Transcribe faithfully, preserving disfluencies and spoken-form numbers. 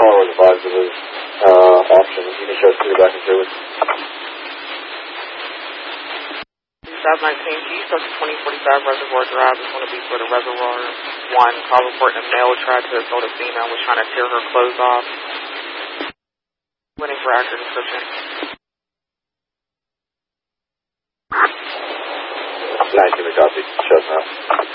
caller was advised of his uh, options. You can show us through back and service. South nineteen, can you start to twenty forty-five Reservoir Drive? It's going to be for the Reservoir. One, call reporting a male tried to assault a female, was trying to tear her clothes off. Waiting for accurate description. nineteen, we copy. Show us now.